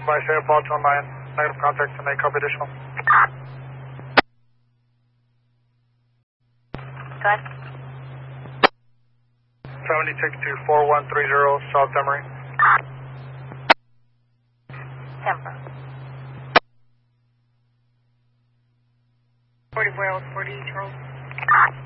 By Sierra Paul to Mayan. Negative contact to make copy additional. Go ahead. 76 to 4130 South Emery. Temper. 40 Charles.